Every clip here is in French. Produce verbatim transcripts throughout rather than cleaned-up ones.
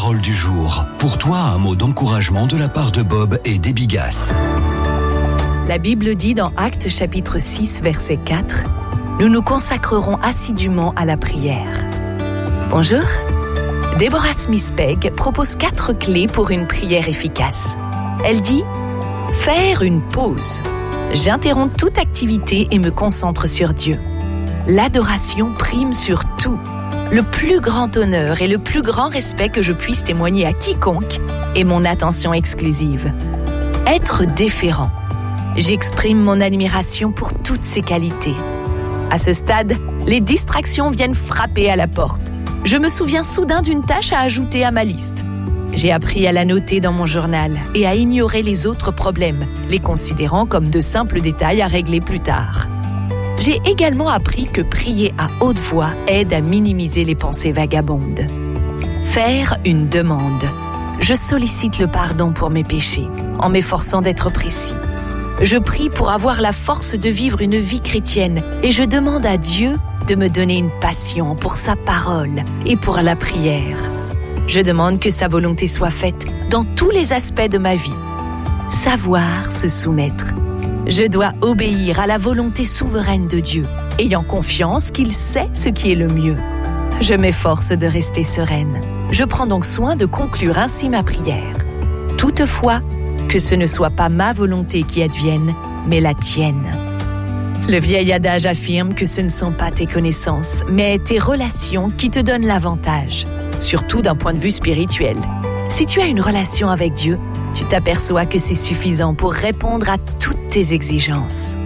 parole du jour. Pour toi, un mot d'encouragement de la part de Bob et Debbie Gass. La Bible dit dans Actes chapitre six, verset quatre, « Nous nous consacrerons assidûment à la prière. » Bonjour, Deborah Smith-Pegg propose quatre clés pour une prière efficace. Elle dit « Faire une pause. J'interromps toute activité et me concentre sur Dieu. L'adoration prime sur tout. Le plus grand honneur et le plus grand respect que je puisse témoigner à quiconque est mon attention exclusive. Être déférent. J'exprime mon admiration pour toutes ses qualités. À ce stade, les distractions viennent frapper à la porte. Je me souviens soudain d'une tâche à ajouter à ma liste. J'ai appris à la noter dans mon journal et à ignorer les autres problèmes, les considérant comme de simples détails à régler plus tard. J'ai également appris que prier à haute voix aide à minimiser les pensées vagabondes. Faire une demande. Je sollicite le pardon pour mes péchés, en m'efforçant d'être précis. Je prie pour avoir la force de vivre une vie chrétienne et je demande à Dieu de me donner une passion pour sa parole et pour la prière. Je demande que sa volonté soit faite dans tous les aspects de ma vie. Savoir se soumettre. Je dois obéir à la volonté souveraine de Dieu, ayant confiance qu'il sait ce qui est le mieux. Je m'efforce de rester sereine. Je prends donc soin de conclure ainsi ma prière. Toutefois, que ce ne soit pas ma volonté qui advienne, mais la tienne. Le vieil adage affirme que ce ne sont pas tes connaissances, mais tes relations qui te donnent l'avantage, surtout d'un point de vue spirituel. Si tu as une relation avec Dieu, tu t'aperçois que c'est suffisant pour répondre à toutes tes exigences.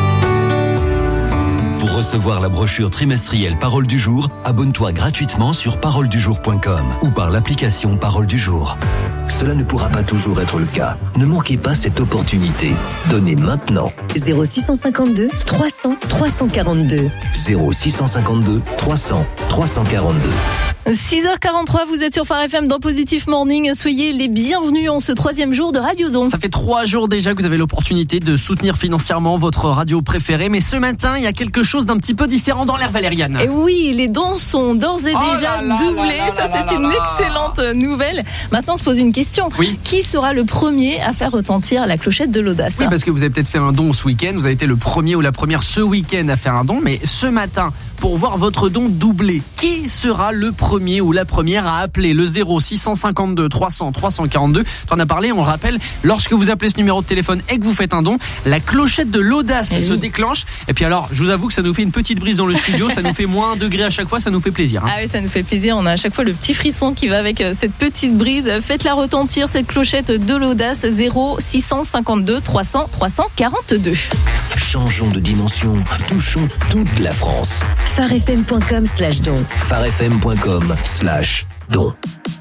Pour recevoir la brochure trimestrielle Parole du jour, abonne-toi gratuitement sur parole du jour point com ou par l'application Parole du jour. Cela ne pourra pas toujours être le cas. Ne manquez pas cette opportunité. Donnez maintenant. zéro six cent cinquante-deux trois cents trois cent quarante-deux. zéro six cent cinquante-deux trois cents trois cent quarante-deux. six heures quarante-trois, vous êtes sur Phare F M dans Positive Morning. Soyez les bienvenus en ce troisième jour de Radio Don. Ça fait trois jours déjà que vous avez l'opportunité de soutenir financièrement votre radio préférée. Mais ce matin, il y a quelque chose d'un petit peu différent dans l'air, Valériane. Et oui, les dons sont d'ores et oh déjà là là doublés. là là Ça, là c'est là une là. excellente nouvelle. Maintenant, on se pose une question. Oui. Qui sera le premier à faire retentir la clochette de l'audace? Oui, parce que vous avez peut-être fait un don ce week-end. Vous avez été le premier ou la première ce week-end à faire un don. Mais ce matin, pour voir votre don doublé, qui sera le premier ou la première à appeler le zéro six cent cinquante-deux trois cents trois cent quarante-deux? Tu en as parlé, on le rappelle, lorsque vous appelez ce numéro de téléphone et que vous faites un don, la clochette de l'audace et se oui. déclenche. Et puis alors, je vous avoue que ça nous fait une petite brise dans le studio, ça nous fait moins un degré à chaque fois, ça nous fait plaisir. Hein. Ah oui, ça nous fait plaisir. On a à chaque fois le petit frisson qui va avec cette petite brise. Faites-la retentir, cette clochette de l'audace. Zéro six cent cinquante-deux trois cents trois cent quarante-deux. Changeons de dimension. Touchons toute la France. Phare F M point com slash don. Phare F M point com slash don.